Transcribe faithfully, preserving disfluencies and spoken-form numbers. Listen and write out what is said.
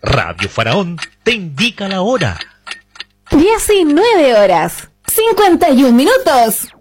Radio Faraón te indica la hora. diecinueve horas, cincuenta y un minutos.